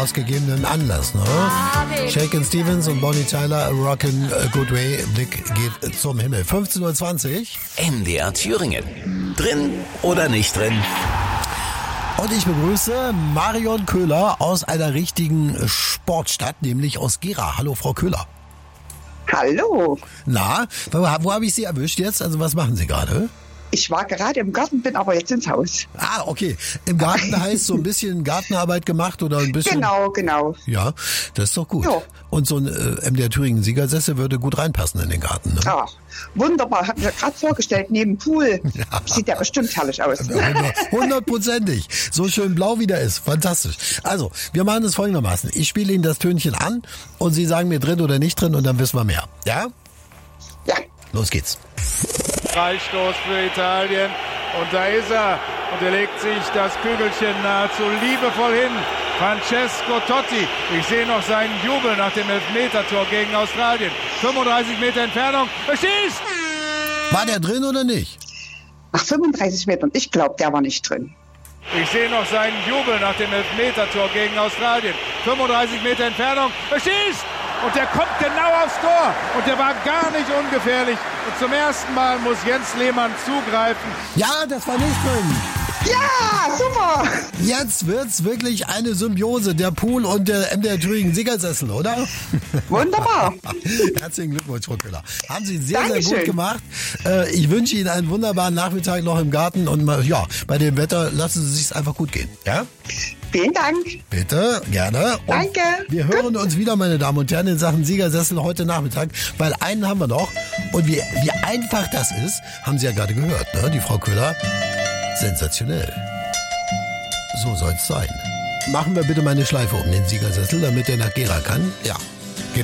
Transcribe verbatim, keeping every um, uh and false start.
aus gegebenen Anlass, ne? Shakin' Stevens und Bonnie Tyler, Rockin' a Good Way, Blick geht zum Himmel. fünfzehn Uhr zwanzig. M D R Thüringen. Drin oder nicht drin? Und ich begrüße Marion Köhler aus einer richtigen Sportstadt, nämlich aus Gera. Hallo, Frau Köhler. Hallo. Na, wo, wo habe ich Sie erwischt jetzt? Also was machen Sie gerade? Ich war gerade im Garten, bin aber jetzt ins Haus. Ah, okay. Im Garten heißt so ein bisschen Gartenarbeit gemacht oder ein bisschen... Genau, genau. Ja, das ist doch gut. Ja. Und so ein äh, M D R Thüringen Siegersessel würde gut reinpassen in den Garten, ne? Ja, wunderbar. Hab mir gerade vorgestellt, neben dem Pool. Ja. Sieht ja bestimmt herrlich aus. Hundertprozentig. So schön blau wie der ist. Fantastisch. Also, wir machen es folgendermaßen. Ich spiele Ihnen das Tönchen an und Sie sagen mir drin oder nicht drin und dann wissen wir mehr. Ja? Ja. Los geht's. Freistoß für Italien und da ist er und er legt sich das Kügelchen nahezu liebevoll hin. Francesco Totti, ich sehe noch seinen Jubel nach dem Elfmetertor gegen Australien. fünfunddreißig Meter Entfernung, er schießt! War der drin oder nicht? Nach fünfunddreißig Metern, ich glaube, der war nicht drin. Ich sehe noch seinen Jubel nach dem Elfmetertor gegen Australien. fünfunddreißig Meter Entfernung, er schießt! Und der kommt genau aufs Tor. Und der war gar nicht ungefährlich. Und zum ersten Mal muss Jens Lehmann zugreifen. Ja, das war nicht drin. Ja, super. Jetzt wird's wirklich eine Symbiose, der Pool und der M D R Thüringen Siegersessel, oder? Wunderbar. Herzlichen Glückwunsch, Frau Köhler. Haben Sie sehr, Dankeschön. sehr gut gemacht. Äh, ich wünsche Ihnen einen wunderbaren Nachmittag noch im Garten und mal, ja, bei dem Wetter lassen Sie sich's einfach gut gehen. Ja? Vielen Dank. Bitte, gerne. Und Danke. wir hören uns wieder, meine Damen und Herren, in Sachen Siegersessel heute Nachmittag, weil einen haben wir noch. Und wie, wie einfach das ist, haben Sie ja gerade gehört, ne? Die Frau Köhler. Sensationell. So soll's sein. Machen wir bitte mal eine Schleife um den Siegersessel, damit er nach Gera kann. Ja.